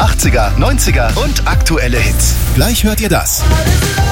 80er, 90er und aktuelle Hits. Gleich hört ihr das.